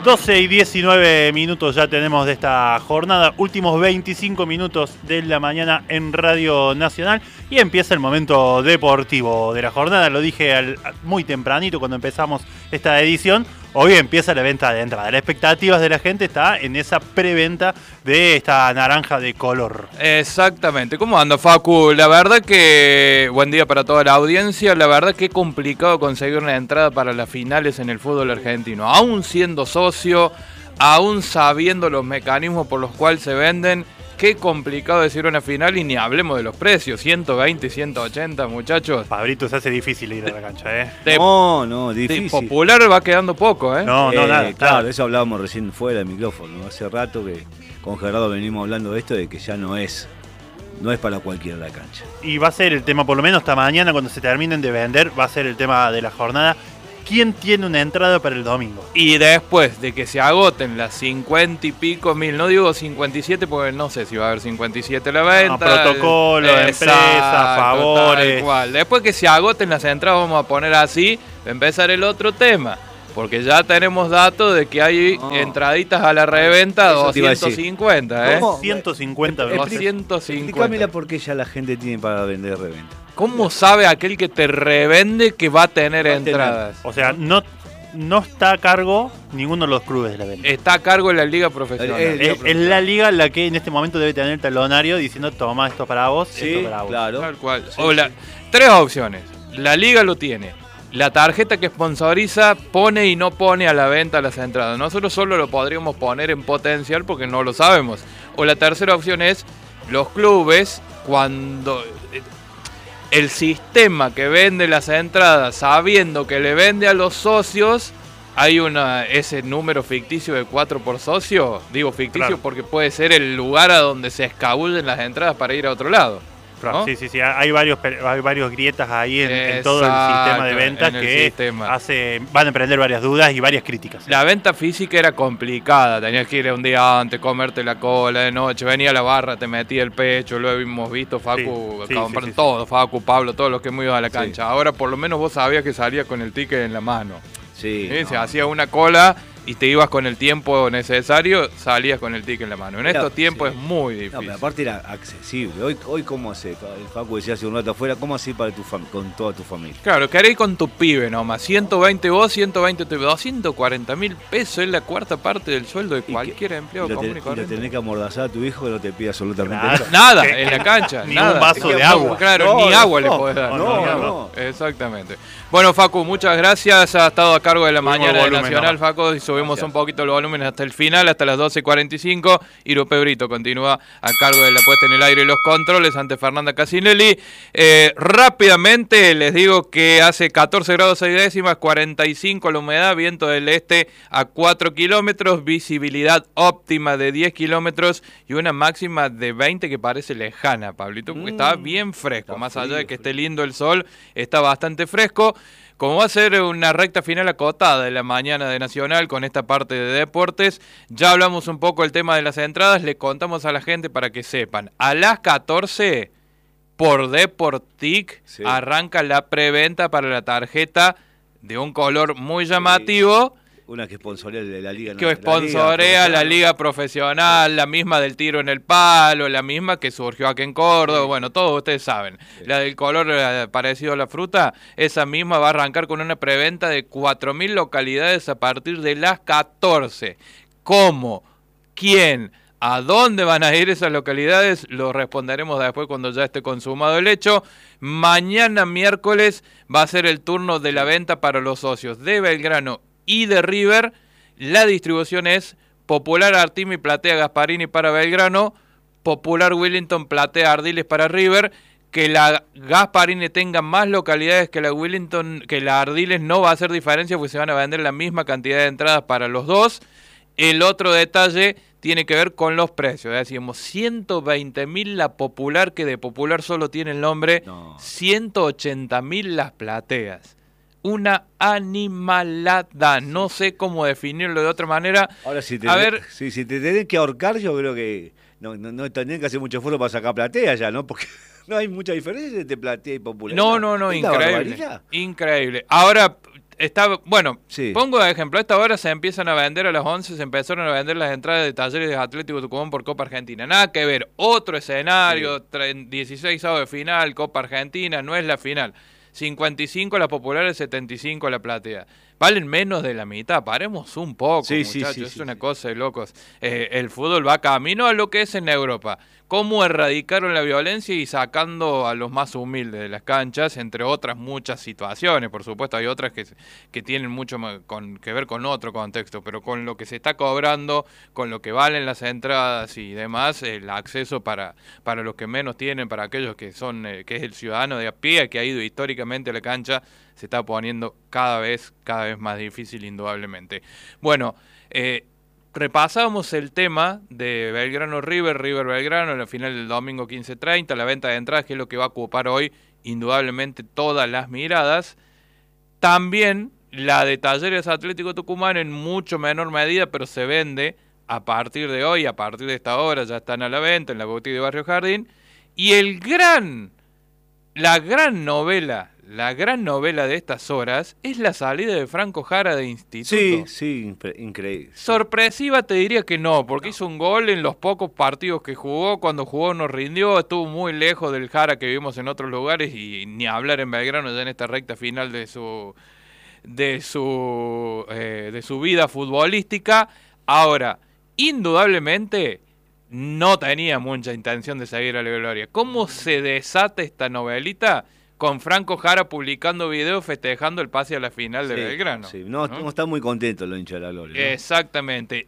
12 y 19 minutos ya tenemos de esta jornada, últimos 25 minutos de la mañana en Radio Nacional y empieza el momento deportivo de la jornada. Lo dije muy tempranito cuando empezamos esta edición. Hoy empieza la venta de entrada. Las expectativas de la gente está en esa preventa de esta naranja de color. Exactamente. ¿Cómo anda, Facu? La verdad que, buen día para toda la audiencia, la verdad que es complicado conseguir una entrada para las finales en el fútbol argentino. Aún siendo socio, aún sabiendo los mecanismos por los cuales se venden, qué complicado decir una final y ni hablemos de los precios, 120, 180, muchachos. Pablito, se hace difícil ir a la cancha, No, difícil. Popular va quedando poco, No, nada. Claro, eso hablábamos recién fuera del micrófono. Hace rato que con Gerardo venimos hablando de esto, de que ya no es para cualquiera la cancha. Y va a ser el tema, por lo menos hasta mañana, cuando se terminen de vender, va a ser el tema de la jornada. ¿Quién tiene una entrada para el domingo? Y después de que se agoten las 50 y pico mil, no digo 57 porque no sé si va a haber 57 a la venta. No, protocolo, empresa, favores. Tal cual. Después que se agoten las entradas, vamos a poner así, va a empezar el otro tema. Porque ya tenemos datos de que hay entraditas a la reventa 250, ¿eh? 150, 250. Explícamela por qué ya la gente tiene para vender reventa. ¿Cómo sabe aquel que te revende que va a tener entradas? O sea, no está a cargo ninguno de los clubes de la venta. Está a cargo de la liga profesional. Es la liga la que en este momento debe tener el talonario diciendo, toma, esto para vos, sí, esto para vos. Claro. Tal cual. Sí, Tres opciones. La liga lo tiene. La tarjeta que sponsoriza pone y no pone a la venta las entradas. Nosotros solo lo podríamos poner en potencial porque no lo sabemos. O la tercera opción es los clubes, cuando el sistema que vende las entradas, sabiendo que le vende a los socios, hay ese número ficticio de 4 por socio. Digo ficticio claro, porque puede ser el lugar a donde se escabullen las entradas para ir a otro lado. ¿No? Sí, hay varios grietas ahí en todo el sistema de ventas que van a emprender varias dudas y varias críticas. La venta física era complicada, tenías que ir un día antes, comerte la cola de noche, venía a la barra, te metía el pecho, lo hemos visto, Facu, todos, Facu, Pablo, todos los que hemos ido a la cancha. Sí. Ahora por lo menos vos sabías que salías con el ticket en la mano. Sí. Se hacía una cola y te ibas con el tiempo necesario, salías con el ticket en la mano. En estos tiempos es muy difícil. No, pero aparte era accesible. Hoy ¿cómo hace? El Facu decía hace un rato afuera, ¿cómo hace para con toda tu familia? Claro, querés con tu pibe nomás. 120 vos, 120 tu pibe. 240.000 pesos es la cuarta parte del sueldo de cualquier empleado común y corriente. Y tenés que amordazar a tu hijo que no te pida absolutamente nada en la cancha. Ni un vaso de agua. Claro, ni agua le podés dar. No. Exactamente. Bueno, Facu, muchas gracias. Ha estado a cargo de la mañana de Nacional, Facu, y subimos un poquito los volúmenes hasta el final, hasta las 12:45. Irupe Brito continúa a cargo de la puesta en el aire y los controles ante Fernanda Casinelli. Rápidamente les digo que hace 14 grados 6 décimas, 45 la humedad, viento del este a 4 kilómetros, visibilidad óptima de 10 kilómetros y una máxima de 20 que parece lejana, Pablito, porque está bien fresco. Está más frío, allá de que esté lindo el sol, está bastante fresco. Como va a ser una recta final acotada de la mañana de Nacional con esta parte de deportes, ya hablamos un poco del tema de las entradas, le contamos a la gente para que sepan. A las 14, por Deportic, arranca la preventa para la tarjeta de un color muy llamativo. Una que sponsorea la liga. Que sponsorea la liga profesional, la misma del tiro en el palo, la misma que surgió aquí en Córdoba, bueno, todos ustedes saben. La del color parecido a la fruta, esa misma va a arrancar con una preventa de 4.000 localidades a partir de las 14. ¿Cómo? ¿Quién? ¿A dónde van a ir esas localidades? Lo responderemos después cuando ya esté consumado el hecho. Mañana miércoles va a ser el turno de la venta para los socios de Belgrano y de River. La distribución es Popular Artimi, Platea Gasparini para Belgrano, Popular Wellington, Platea Ardiles para River. Que la Gasparini tenga más localidades que la Wellington, que la Ardiles no va a hacer diferencia porque se van a vender la misma cantidad de entradas para los dos. El otro detalle tiene que ver con los precios. Decimos 120.000 la Popular, que de Popular solo tiene el nombre, 180.000 las Plateas. Una animalada, no sé cómo definirlo de otra manera. Ahora, si te tenés que ahorcar, yo creo que no tenés que hacer mucho esfuerzo para sacar Platea ya, ¿no? Porque no hay mucha diferencia entre Platea y Popular. No, increíble. Increíble. Ahora, Bueno, Sí. pongo de ejemplo, a esta hora se empiezan a vender a las 11, se empezaron a vender las entradas de Talleres de Atlético Tucumán por Copa Argentina. Nada que ver, otro escenario, 16 de final, Copa Argentina, no es la final. 55 la popular, 75 la platea. Valen menos de la mitad, paremos un poco, Sí, sí, muchachos, sí, es sí, una sí. cosa de locos. El fútbol va camino a lo que es en Europa. Cómo erradicaron la violencia y sacando a los más humildes de las canchas, entre otras muchas situaciones. Por supuesto, hay otras que tienen mucho que ver con otro contexto, pero con lo que se está cobrando, con lo que valen las entradas y demás, el acceso para los que menos tienen, para aquellos que son que es el ciudadano de a pie, que ha ido históricamente a la cancha, se está poniendo cada vez más difícil, indudablemente. Bueno, repasábamos el tema de Belgrano River Belgrano en la final del domingo 15:30, la venta de entradas, que es lo que va a ocupar hoy indudablemente todas las miradas. También la de Talleres Atlético Tucumán en mucho menor medida, pero se vende a partir de hoy, a partir de esta hora, ya están a la venta en la boutique de Barrio Jardín. Y la gran novela de estas horas es la salida de Franco Jara de Instituto. Sí, increíble. Sorpresiva te diría que no, porque hizo un gol en los pocos partidos que jugó. Cuando jugó no rindió, estuvo muy lejos del Jara que vimos en otros lugares, y ni hablar en Belgrano ya en esta recta final de su vida futbolística. Ahora, indudablemente no tenía mucha intención de seguir a la gloria. ¿Cómo se desata esta novelita? Con Franco Jara publicando videos festejando el pase a la final de Belgrano. Sí, no está muy contento los hinchas de la gloria, ¿no? Exactamente.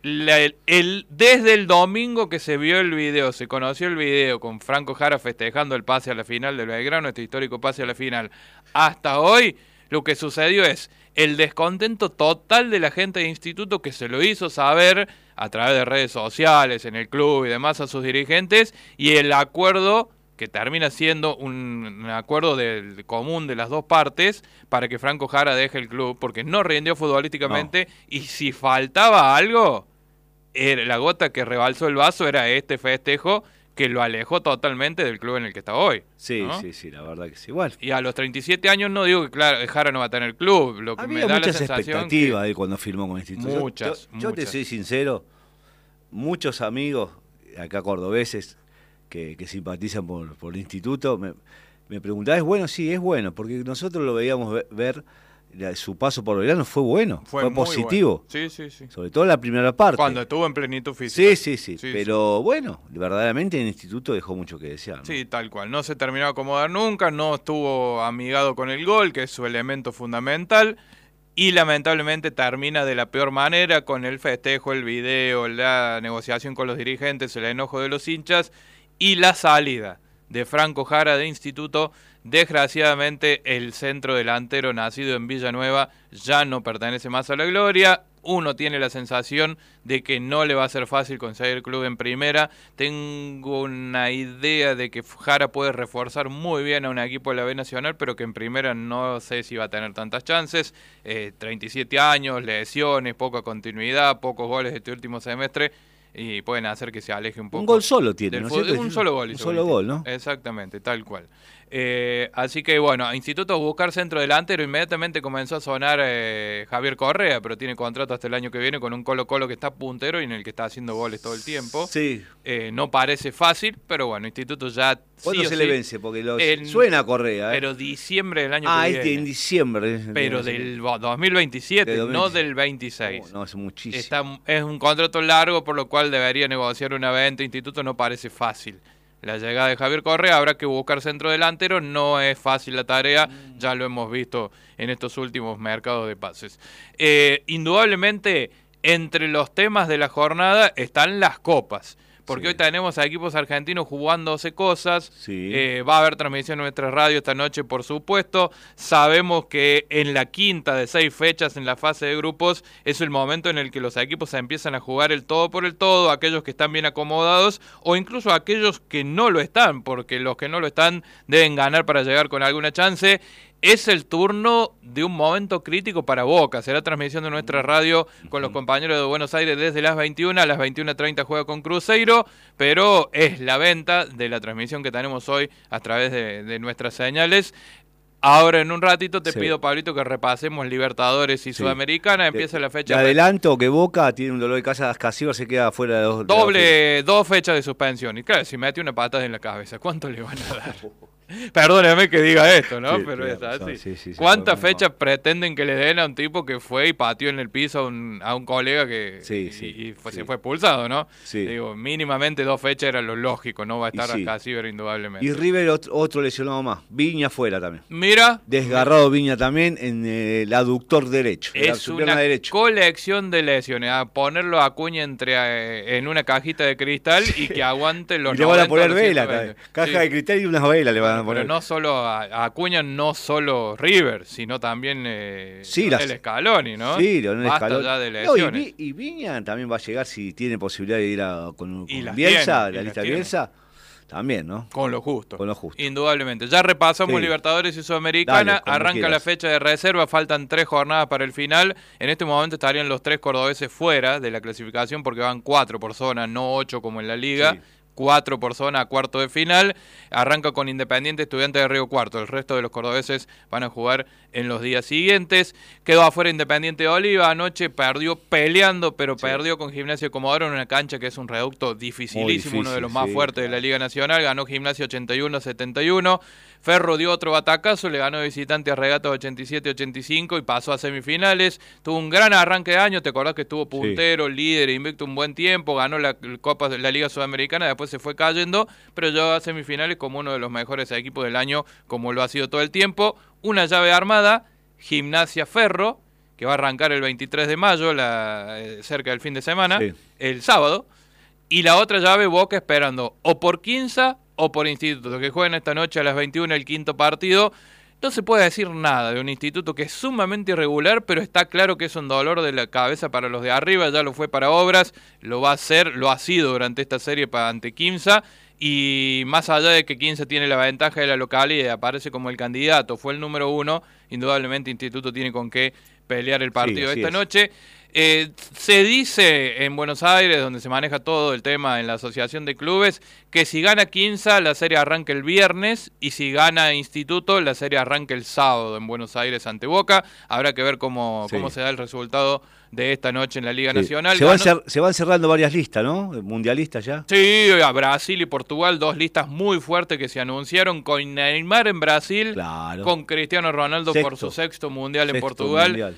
Desde el domingo que se vio el video, se conoció el video con Franco Jara festejando el pase a la final de Belgrano, este histórico pase a la final, hasta hoy, lo que sucedió es el descontento total de la gente de Instituto, que se lo hizo saber a través de redes sociales, en el club y demás a sus dirigentes, y el acuerdo que termina siendo un acuerdo común de las dos partes para que Franco Jara deje el club, porque no rindió futbolísticamente, y si faltaba algo, la gota que rebalsó el vaso era este festejo que lo alejó totalmente del club en el que está hoy. Sí, ¿no? sí, la verdad que sí. Bueno, Y a los 37 años no digo que, claro, Jara no va a tener club, lo que había me da la muchas sensación expectativas de él cuando firmó con Instituto. Muchas. Yo te soy sincero, muchos amigos acá cordobeses que simpatizan por el Instituto me preguntaban, ¿es bueno? Sí, es bueno, porque nosotros lo veíamos ver, su paso por Belgrano fue bueno, fue muy positivo. bueno. Sí. Sobre todo la primera parte. Cuando estuvo en plenitud física. Sí, pero bueno, verdaderamente el Instituto dejó mucho que desear, ¿no? Sí, tal cual. No se terminó de acomodar nunca, no estuvo amigado con el gol, que es su elemento fundamental, y lamentablemente termina de la peor manera, con el festejo, el video, la negociación con los dirigentes, el enojo de los hinchas y la salida de Franco Jara de Instituto. Desgraciadamente, el centro delantero nacido en Villanueva ya no pertenece más a la gloria. Uno tiene la sensación de que no le va a ser fácil conseguir el club en primera. Tengo una idea de que Jara puede reforzar muy bien a un equipo de la B Nacional, pero que en primera no sé si va a tener tantas chances. 37 años, lesiones, poca continuidad, pocos goles este último semestre, y pueden hacer que se aleje un poco. Un gol solo tiene, ¿no es cierto? Un solo gol. Un solo gol, ¿no? Exactamente, tal cual. Así que bueno, Instituto a buscar centro delantero. Inmediatamente comenzó a sonar Javier Correa, pero tiene contrato hasta el año que viene con un Colo-Colo que está puntero y en el que está haciendo goles todo el tiempo. Sí. No parece fácil, pero bueno, Instituto ya... ¿Cuándo sí se o le sí, vence? Porque suena a Correa, Pero diciembre del año que viene. En diciembre. Pero del 2027, no del 26. No, es muchísimo. Es un contrato largo, por lo cual debería negociar una venta. Instituto no parece fácil. La llegada de Javier Correa, habrá que buscar centro delantero, no es fácil la tarea, ya lo hemos visto en estos últimos mercados de pases. Indudablemente, entre los temas de la jornada están las copas, porque hoy tenemos a equipos argentinos jugándose cosas. Sí. Va a haber transmisión en nuestra radio esta noche, por supuesto. Sabemos que en la quinta de 6 fechas en la fase de grupos es el momento en el que los equipos empiezan a jugar el todo por el todo, aquellos que están bien acomodados o incluso aquellos que no lo están, porque los que no lo están deben ganar para llegar con alguna chance. Es el turno de un momento crítico para Boca. Será transmisión de nuestra radio con los compañeros de Buenos Aires desde las 21. A las 21:30 juega con Cruzeiro, pero es la venta de la transmisión que tenemos hoy a través de nuestras señales. Ahora en un ratito te Sí. pido, Pablito, que repasemos Libertadores y Sí. Sudamericana. Empieza la Te fecha. adelanto que Boca tiene un dolor de cabeza casero, se queda fuera de dos. Dos fechas de suspensión. Y claro, si mete una patada en la cabeza, ¿cuánto le van a dar? Perdóneme que diga esto, ¿no? Sí, Pero tiene es razón, así. sí, ¿Cuántas fue muy fechas pretenden que le den a un tipo que fue y pateó en el piso a un colega que Sí, y- sí, y fue- sí. se fue expulsado, ¿no? Sí. Digo, mínimamente 2 fechas era lo lógico, no va a estar Y sí. acá Ciber indudablemente. Y River otro lesionado más. Viña fuera también. Mira, Desgarrado Viña también en el aductor derecho. es su pierna una derecha. colección de lesiones. A ponerlo a Acuña en una cajita de cristal y que aguante los Y le van a 90 poner o los vela, 120. caja Sí. de cristal y unas velas le van a Pero poner. no solo a Acuña, no solo River, sino también Sí, el Scaloni, ¿no? Sí, Leonel Basta Scaloni. ya de No, lesiones. y Viña también va a llegar si tiene posibilidad de ir con Y las Bielsa, tiene, y la las lista tiene. Bielsa. También, ¿no? Con lo justo. Con lo justo. Indudablemente. Ya repasamos Sí. Libertadores y Sudamericana. Dale, como Arranca quieras. la fecha de reserva. Faltan 3 jornadas para el final. En este momento estarían los 3 cordobeses fuera de la clasificación porque van 4 por zona, no 8 como en la liga. Sí. 4 por zona a cuarto de final. Arranca con Independiente, Estudiantes de Río Cuarto. El resto de los cordobeses van a jugar en los días siguientes. Quedó afuera Independiente de Oliva. Anoche perdió peleando, pero Sí. perdió con Gimnasia de Comodoro en una cancha que es un reducto dificilísimo, difícil, uno de los más sí, fuertes de la claro. Liga Nacional. Ganó Gimnasia 81-71. Ferro dio otro batacazo, le ganó de visitante a Regatas 87-85 y pasó a semifinales. Tuvo un gran arranque de año, te acordás que estuvo puntero, líder, invicto un buen tiempo, ganó la Copa de la Liga Sudamericana, después se fue cayendo, pero llegó a semifinales como uno de los mejores equipos del año, como lo ha sido todo el tiempo. Una llave armada, Gimnasia Ferro, que va a arrancar el 23 de mayo, cerca del fin de semana, Sí. el sábado. Y la otra llave, Boca esperando o por Quinza o por Instituto, que juegan esta noche a las 21 el quinto partido. No se puede decir nada de un Instituto que es sumamente irregular, pero está claro que es un dolor de la cabeza para los de arriba, ya lo fue para Obras, lo va a ser, lo ha sido durante esta serie ante Quimsa, y más allá de que Quimsa tiene la ventaja de la localidad y aparece como el candidato, fue el número 1, indudablemente Instituto tiene con qué pelear el partido así esta es. noche. Se dice en Buenos Aires, donde se maneja todo el tema en la Asociación de Clubes, que si gana Quimsa, la serie arranca el viernes, y si gana Instituto, la serie arranca el sábado en Buenos Aires ante Boca. Habrá que ver cómo se da el resultado de esta noche en la Liga Sí. Nacional. Se van cerrando varias listas, ¿no? Mundialistas ya. Sí, a Brasil y Portugal, 2 listas muy fuertes que se anunciaron, con Neymar en Brasil, Claro. con Cristiano Ronaldo por su sexto mundial en Sexto Portugal. mundial,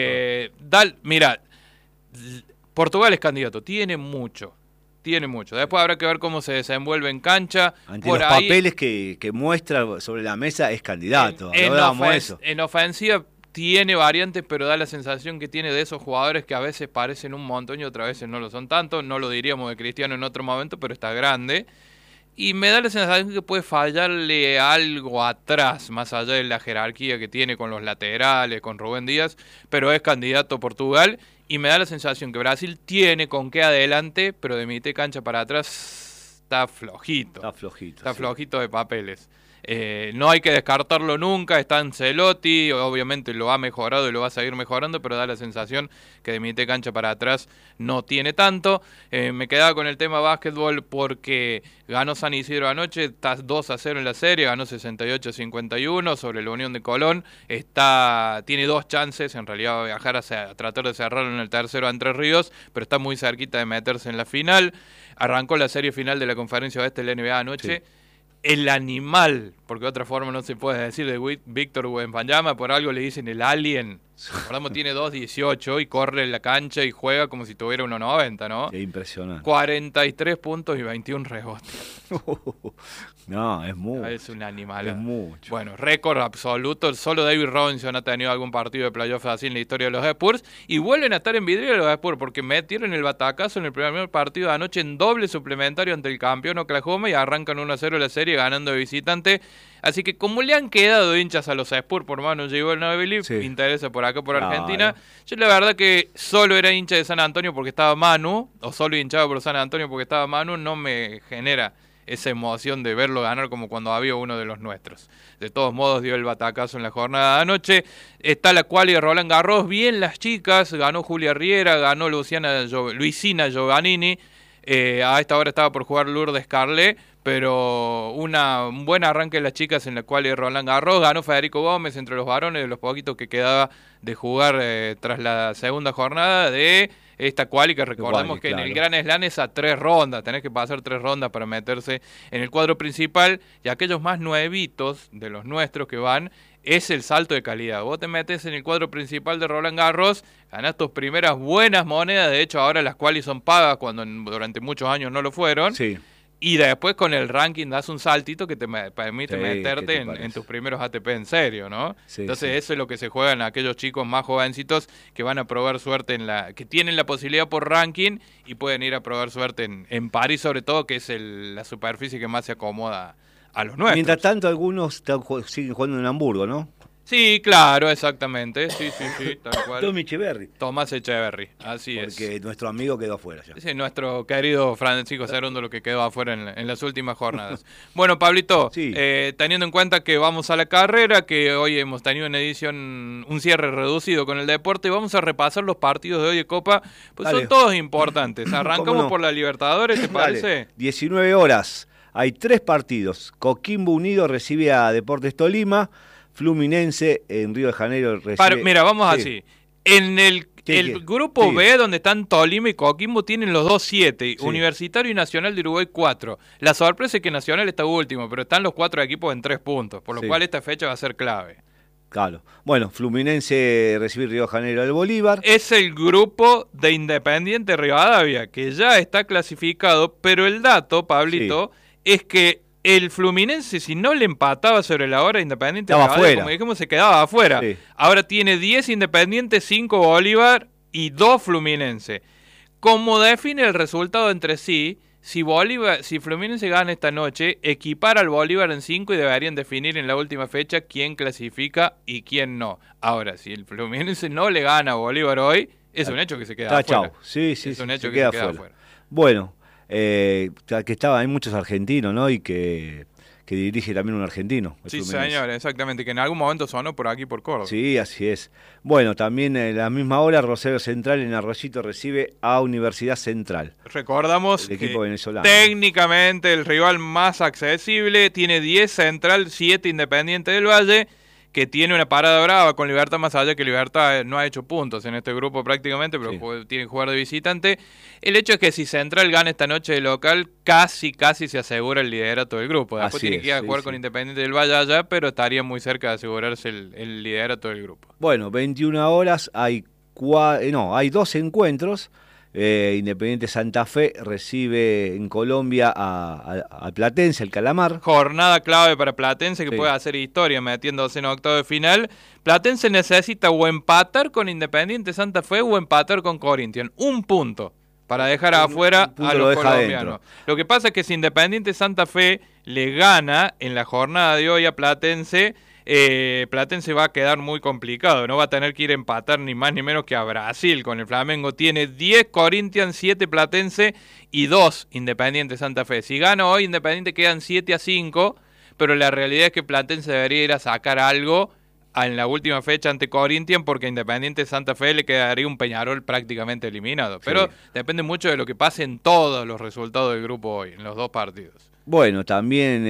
Mira, Portugal es candidato, tiene mucho. Después habrá que ver cómo se desenvuelve en cancha. Ante Por los ahí, papeles que muestra sobre la mesa es candidato. en Hablábamos de eso. en ofensiva tiene variantes, pero da la sensación que tiene de esos jugadores que a veces parecen un montón y otras veces no lo son tanto. No lo diríamos de Cristiano en otro momento, pero está grande. Y me da la sensación que puede fallarle algo atrás, más allá de la jerarquía que tiene con los laterales, con Rubén Díaz, pero es candidato a Portugal. Y me da la sensación que Brasil tiene con qué adelante, pero de mitad de cancha para atrás está flojito. Está flojito. Está sí. flojito de papeles. No hay que descartarlo nunca, está Ancelotti, obviamente lo ha mejorado y lo va a seguir mejorando, pero da la sensación que de mitad de cancha para atrás no tiene tanto. Me quedaba con el tema básquetbol porque ganó San Isidro anoche, está 2-0 en la serie, ganó 68-51 sobre la Unión de Colón, tiene 2 chances, en realidad va a viajar a tratar de cerrarlo en el tercero a Entre Ríos, pero está muy cerquita de meterse en la final. Arrancó la serie final de la Conferencia Oeste de la NBA anoche. Sí. El animal, porque de otra forma no se puede decir, de Víctor Wembanyama, por algo le dicen el alien. Recordamos, tiene 2.18 y corre en la cancha y juega como si tuviera 1.90, ¿no? Qué impresionante. 43 puntos y 21 rebotes. No, es mucho. Es un animal. Es mucho. Bueno, récord absoluto. Solo David Robinson ha tenido algún partido de playoff así en la historia de los Spurs. Y vuelven a estar en vidrio los Spurs porque metieron el batacazo en el primer partido de anoche en doble suplementario ante el campeón Oklahoma y arrancan 1-0 la serie ganando de visitante. Así que como le han quedado hinchas a los Spurs por mano llegó el Novelli, Sí. interesa por acá por Claro. Argentina. Yo la verdad que solo era hincha de San Antonio porque estaba Manu, o solo hinchaba por San Antonio porque estaba Manu, no me genera esa emoción de verlo ganar como cuando había uno de los nuestros. De todos modos dio el batacazo en la jornada de anoche. Está la quali de Roland Garros, bien las chicas, ganó Julia Riera, ganó Luisina Giovannini. A esta hora estaba por jugar Lourdes Carlet, pero un buen arranque de las chicas en la cual Roland Garros, ganó Federico Gómez entre los varones, de los poquitos que quedaba de jugar tras la segunda jornada de esta quali, que recordemos que claro, en el Gran Slam es a 3 rondas, tenés que pasar 3 rondas para meterse en el cuadro principal, y aquellos más nuevitos de los nuestros que van, es el salto de calidad. Vos te metes en el cuadro principal de Roland Garros, ganás tus primeras buenas monedas, de hecho ahora las quali son pagas cuando durante muchos años no lo fueron, sí. Y después con el ranking das un saltito que te permite meterte en tus primeros ATP en serio, ¿no? Sí, entonces sí, eso es lo que se juega en aquellos chicos más jovencitos que van a probar suerte que tienen la posibilidad por ranking y pueden ir a probar suerte en París, sobre todo, que es la superficie que más se acomoda a los nuestros. Mientras tanto, algunos siguen jugando en Hamburgo, ¿no? Sí, claro, exactamente. Sí, tal cual. Tomás Echeverry, así es. Porque nuestro amigo quedó afuera ya. Sí, nuestro querido Francisco Cerundo, lo que quedó afuera en las últimas jornadas. Bueno, Pablito, sí, teniendo en cuenta que vamos a la carrera, que hoy hemos tenido una edición, un cierre reducido con el deporte, vamos a repasar los partidos de hoy de Copa, pues son todos importantes. Arrancamos por la Libertadores, ¿te parece? 19 horas, hay 3 partidos. Coquimbo Unido recibe a Deportes Tolima. Fluminense en Río de Janeiro recibe... Mira, vamos así. En el grupo B, donde están Tolima y Coquimbo, tienen los 2 7. Sí. Universitario y Nacional de Uruguay 4. La sorpresa es que Nacional está último, pero están los 4 equipos en 3 puntos, por lo cual esta fecha va a ser clave. Claro. Bueno, Fluminense recibe Río de Janeiro del Bolívar. Es el grupo de Independiente Rivadavia, que ya está clasificado, pero el dato, Pablito, es que el Fluminense, si no le empataba sobre la hora Independiente, como dijimos, se quedaba afuera. Sí. Ahora tiene 10 Independiente, 5 Bolívar y 2 Fluminense. Como define el resultado entre sí, si Fluminense gana esta noche, equipara al Bolívar en 5 y deberían definir en la última fecha quién clasifica y quién no. Ahora, si el Fluminense no le gana a Bolívar hoy, es un hecho que se queda afuera. Sí, es un hecho que se queda afuera. Bueno. Hay muchos argentinos, ¿no? Y que dirige también un argentino. Sí, señor, exactamente, que en algún momento sonó por aquí, por Córdoba. Sí, así es. Bueno, también en la misma hora, Rosario Central en Arroyito recibe a Universidad Central. Recordamos el equipo venezolano. Técnicamente el rival más accesible, tiene 10 Central, 7 Independiente del Valle, que tiene una parada brava con Libertad, más allá que Libertad no ha hecho puntos en este grupo prácticamente, pero tiene que jugar de visitante. El hecho es que si Central gana esta noche de local, casi se asegura el liderato del grupo. Después tiene que ir a jugar con Independiente del Valle allá, pero estaría muy cerca de asegurarse el liderato del grupo. Bueno, 21 horas, hay 2 encuentros. Independiente Santa Fe recibe en Colombia a Platense, el Calamar. Jornada clave para Platense, que puede hacer historia metiéndose en octavo de final. Platense necesita o empatar con Independiente Santa Fe o empatar con Corinthians. Un punto para dejar afuera a los colombianos. Lo que pasa es que si Independiente Santa Fe le gana en la jornada de hoy a Platense, Platense va a quedar muy complicado, no va a tener que ir a empatar ni más ni menos que a Brasil con el Flamengo. Tiene 10 Corinthians, 7 Platense y 2 Independiente Santa Fe. Si gana hoy Independiente quedan 7-5, pero la realidad es que Platense debería ir a sacar algo en la última fecha ante Corinthians, porque Independiente Santa Fe le quedaría un Peñarol prácticamente eliminado. Pero depende mucho de lo que pase en todos los resultados del grupo hoy, en los 2 partidos. Bueno, también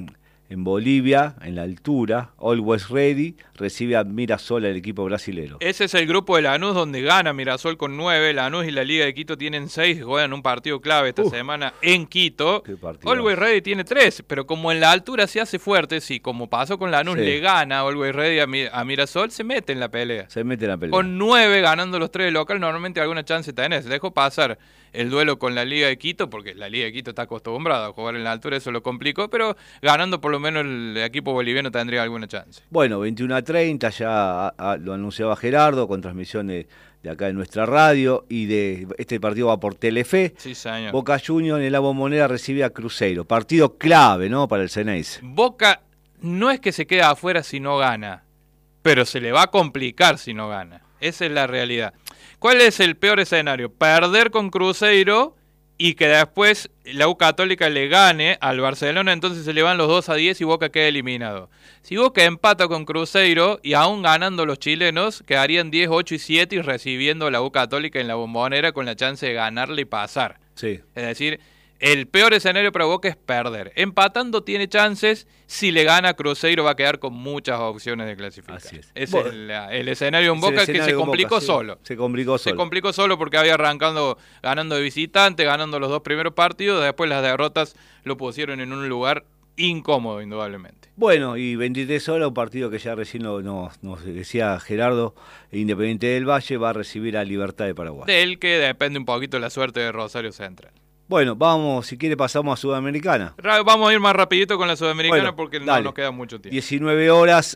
en Bolivia, en la altura, Always Ready recibe a Mirasol, el equipo brasilero. Ese es el grupo de Lanús, donde gana Mirasol con 9. Lanús y la Liga de Quito tienen 6, juegan un partido clave esta semana en Quito. Always Ready tiene 3, pero como en la altura se hace fuerte, como pasó con Lanús, le gana Always Ready a Mirasol, se mete en la pelea. Con 9 ganando los 3 de local, normalmente alguna chance tenés. Dejo pasar el duelo con la Liga de Quito, porque la Liga de Quito está acostumbrada a jugar en la altura, eso lo complicó, pero ganando por lo menos el equipo boliviano tendría alguna chance. Bueno, 21:30, ya lo anunciaba Gerardo, con transmisión de acá en nuestra radio, y de este partido va por Telefe. Sí, señor. Boca Juniors en la Bombonera recibe a Cruzeiro. Partido clave, ¿no?, para el Ceneice. Boca no es que se quede afuera si no gana, pero se le va a complicar si no gana. Esa es la realidad. ¿Cuál es el peor escenario? Perder con Cruzeiro y que después la U Católica le gane al Barcelona, entonces se le van los 2-10 y Boca queda eliminado. Si Boca empata con Cruzeiro y aún ganando los chilenos, quedarían 10, 8 y 7 y recibiendo a la U Católica en la Bombonera con la chance de ganarle y pasar. Sí. Es decir, el peor escenario para Boca es perder. Empatando tiene chances, si le gana Cruzeiro va a quedar con muchas opciones de clasificar. Así es. Ese es el escenario en Es el Boca que escenario se con complicó Boca, sí. solo. Se complicó Se solo. complicó solo porque había arrancado ganando de visitante, ganando los 2 primeros partidos, después las derrotas lo pusieron en un lugar incómodo, indudablemente. Bueno, y 23 horas, un partido que ya recién nos decía Gerardo, Independiente del Valle va a recibir a Libertad de Paraguay. Del que depende un poquito la suerte de Rosario Central. Bueno, vamos, si quiere pasamos a Sudamericana. Vamos a ir más rapidito con la Sudamericana Bueno, porque no dale. nos queda mucho tiempo. 19 horas,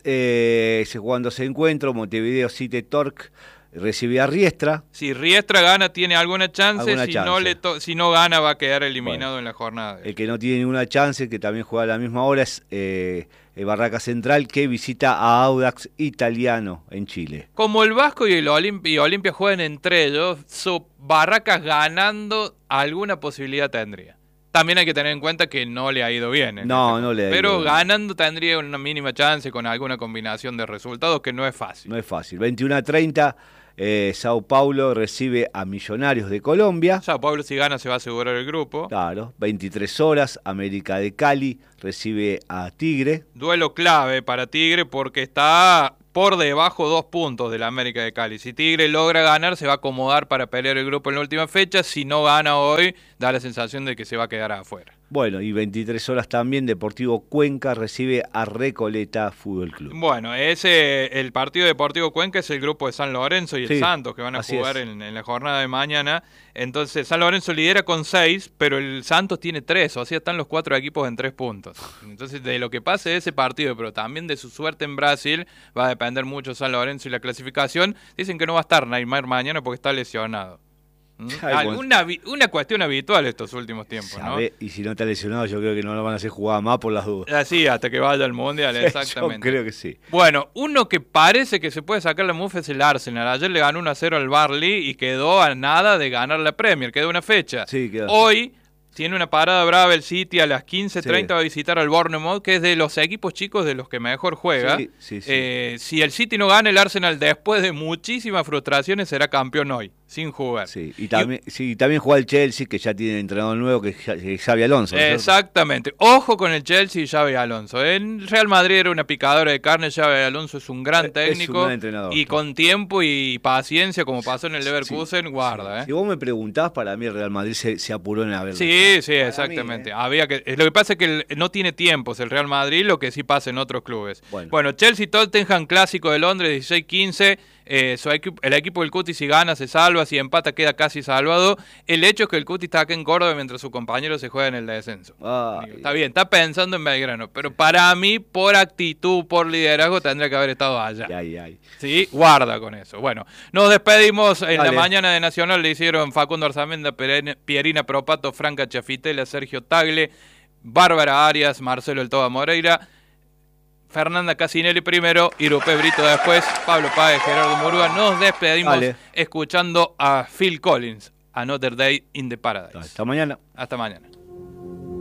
cuando se encuentra, Montevideo City Torque recibe a Riestra. Si Riestra gana tiene alguna chance, Alguna chance. si no gana va a quedar eliminado en la jornada. El que no tiene ninguna chance, que también juega a la misma hora, es Barraca Central, que visita a Audax Italiano en Chile. Como el Vasco y el Olimpia juegan entre ellos, su Barracas ganando alguna posibilidad tendría. También hay que tener en cuenta que no le ha ido bien. No le ha ido Pero bien. ganando tendría una mínima chance con alguna combinación de resultados que no es fácil. No es fácil. 21:30, Sao Paulo recibe a Millonarios de Colombia. Sao Paulo si gana se va a asegurar el grupo. Claro, 23 horas, América de Cali recibe a Tigre. Duelo clave para Tigre porque está por debajo 2 puntos del América de Cali. Si Tigre logra ganar, se va a acomodar para pelear el grupo en la última fecha. Si no gana hoy, da la sensación de que se va a quedar afuera. Bueno, y 23 horas también, Deportivo Cuenca recibe a Recoleta Fútbol Club. Bueno, el partido Deportivo Cuenca es el grupo de San Lorenzo y el Sí, Santos que van a así jugar es. en la jornada de mañana. Entonces, San Lorenzo lidera con 6, pero el Santos tiene 3, o sea, están los 4 equipos en 3 puntos. Entonces, de lo que pase de ese partido, pero también de su suerte en Brasil, va a depender mucho San Lorenzo y la clasificación. Dicen que no va a estar Neymar mañana porque está lesionado. Ay, Una cuestión habitual estos últimos tiempos, ¿no? Y si no está lesionado, yo creo que no lo van a hacer jugar más por las dudas. Así, hasta que vaya al Mundial, exactamente. Yo creo que sí. Bueno, uno que parece que se puede sacar la mufa es el Arsenal. Ayer le ganó 1-0 al Burnley y quedó a nada de ganar la Premier, quedó una fecha. Sí, quedó. Hoy tiene una parada brava el City, a las 15:30 Sí. va a visitar al Bournemouth, que es de los equipos chicos de los que mejor juega. Sí. Si el City no gana, el Arsenal después de muchísimas frustraciones será campeón hoy, sin jugar. Sí, y también juega el Chelsea, que ya tiene entrenador nuevo, que es Xabi Alonso. ¿no es cierto? Exactamente. Ojo con el Chelsea y Xabi Alonso. El Real Madrid era una picadora de carne, Xabi Alonso es un gran técnico. Es un gran entrenador. Y con tiempo y paciencia, como pasó en el Leverkusen, guarda. Si vos me preguntás, para mí el Real Madrid se apuró en haberlo. Sí, Para exactamente. mí, Lo que pasa es que no tiene tiempos el Real Madrid, lo que sí pasa en otros clubes. Bueno, Chelsea-Tottenham, clásico de Londres, 16-15. El equipo del Cuti si gana se salva, si empata queda casi salvado. El hecho es que el Cuti está acá en Córdoba mientras su compañero se juega en el descenso. Está bien, está pensando en Belgrano, pero para mí, por actitud, por liderazgo, tendría que haber estado allá. Sí, guarda con eso. Bueno, nos despedimos. En la mañana de Nacional le hicieron Facundo Arzamenda, Pierina Propato, Franca Chafitela, Sergio Tagle, Bárbara Arias, Marcelo El Toba Moreira, Fernanda Casinelli primero, Irupé Brito después, Pablo Páez, Gerardo Murúa. Nos despedimos escuchando a Phil Collins, Another Day in the Paradise. Hasta mañana. Hasta mañana.